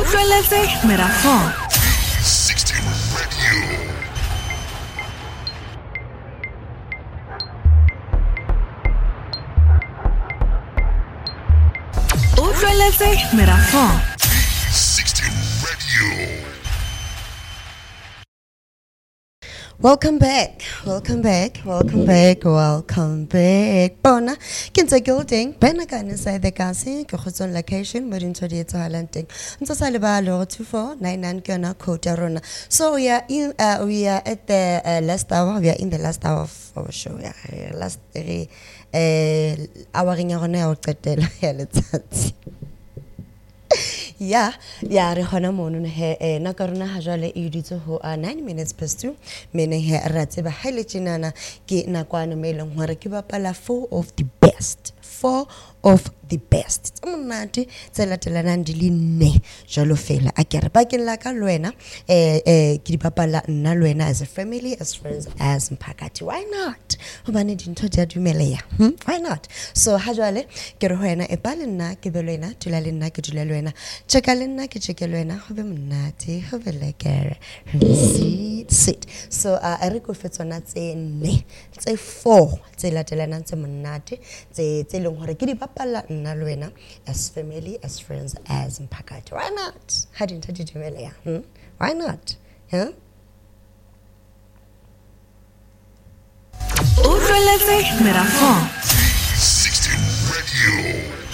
Utlweletse Merafong 60 Radio. Utlweletse Merafong 60 Radio. Welcome back. Bona, Kinsa Gilding, Benagan inside the Kasi, Kohoson location, Marinto de Talenting. And so Salibalo 2499 Gana Kotarona. So we are at the last hour. We are in the last hour of our show. Yeah, last hour in your nail. Yeah, re hona mono he na karona ha jwale e ditse ho 9 minutes past 2 mene he ratse ba hele tjinana ke nakwana me leng hore ke bapala 4 of the best tsamonate tselatelanang di le nne jalo fela a kere ba ke la ka lwena ke di bapala nna lwena as a family, as friends, as mphakati. Why not? Hobane dintho di a dumeleya. Why not? So ha jwale ke re ho ena e pale nna ke be lwena tula le nna ke dula lwena cheka le nna ke cheke lwena ho be monate ho be lekere sit. So a re go fetsona tse 4 tse latelanang tse monate tse leng hore ke di bapala nna lwena as family, as friends, as mphakati. Why not? How did you do it? Why not? Huh? Utlweletse Merafong 60 Radio.